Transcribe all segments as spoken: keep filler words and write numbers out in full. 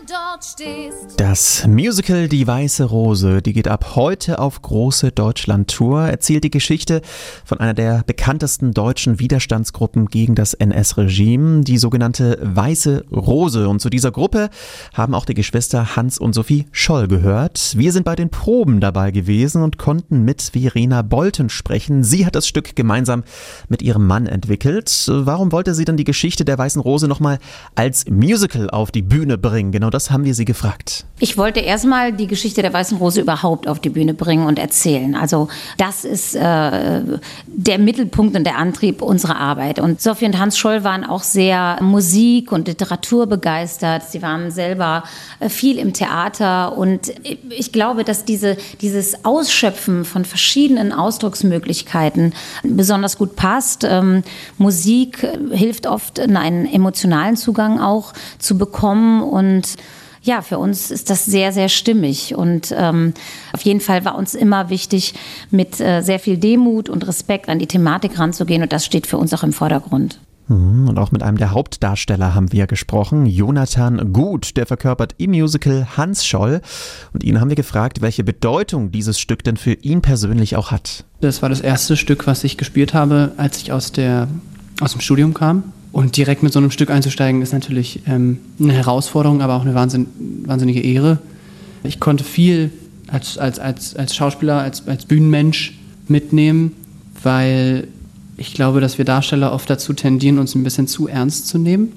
dort stehst. Das Musical Die Weiße Rose, die geht ab heute auf große Deutschland-Tour, erzählt die Geschichte von einer der bekanntesten deutschen Widerstandsgruppen gegen das N S-Regime, die sogenannte Weiße Rose. Und zu dieser Gruppe haben auch die Geschwister Hans und Sophie Scholl gehört. Wir sind bei den Proben dabei gewesen und konnten mit Verena Bolten sprechen. Sie hat das Stück gemeinsam mit ihrem Mann entwickelt. Warum wollte sie dann die Geschichte der Weißen Rose nochmal als Musical auf die Bühne bringen? Genau das haben wir sie gefragt. Ich wollte erstmal die Geschichte der Weißen Rose überhaupt auf die Bühne bringen und erzählen. Also das ist äh, der Mittelpunkt und der Antrieb unserer Arbeit. Und Sophie und Hans Scholl waren auch sehr Musik- und Literatur begeistert. Sie waren selber äh, viel im Theater. Und ich glaube, dass diese, dieses Ausschöpfen von verschiedenen Ausdrucksmöglichkeiten besonders gut passt. Ähm, Musik hilft oft, einen emotionalen Zugang auch zu bekommen. Und ja, für uns ist das sehr, sehr stimmig. Und ähm, auf jeden Fall war uns immer wichtig, mit äh, sehr viel Demut und Respekt an die Thematik ranzugehen. Und das steht für uns auch im Vordergrund. Und auch mit einem der Hauptdarsteller haben wir gesprochen, Jonathan Gut, der verkörpert im Musical Hans Scholl. Und ihn haben wir gefragt, welche Bedeutung dieses Stück denn für ihn persönlich auch hat. Das war das erste Stück, was ich gespielt habe, als ich aus, der, aus dem Studium kam. Und direkt mit so einem Stück einzusteigen, ist natürlich ähm, eine Herausforderung, aber auch eine wahnsinn, wahnsinnige Ehre. Ich konnte viel als, als, als, als Schauspieler, als, als Bühnenmensch mitnehmen, weil ich glaube, dass wir Darsteller oft dazu tendieren, uns ein bisschen zu ernst zu nehmen.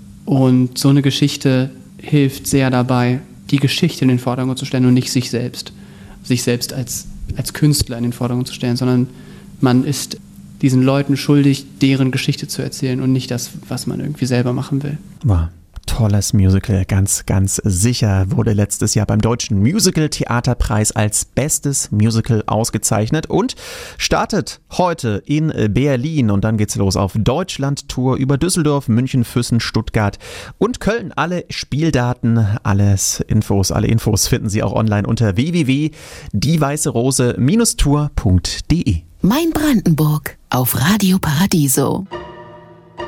Und so eine Geschichte hilft sehr dabei, die Geschichte in den Vordergrund zu stellen und nicht sich selbst. Sich selbst als, als Künstler in den Vordergrund zu stellen, sondern man ist diesen Leuten schuldig, deren Geschichte zu erzählen und nicht das, was man irgendwie selber machen will. Wow. Tolles Musical, ganz, ganz sicher. Wurde letztes Jahr beim Deutschen Musical-Theaterpreis als bestes Musical ausgezeichnet und startet heute in Berlin. Und dann geht's los auf Deutschland-Tour über Düsseldorf, München, Füssen, Stuttgart und Köln. Alle Spieldaten, alles Infos, alle Infos finden Sie auch online unter w w w punkt die weiße rose Bindestrich tour punkt de. Mein Brandenburg auf Radio Paradiso.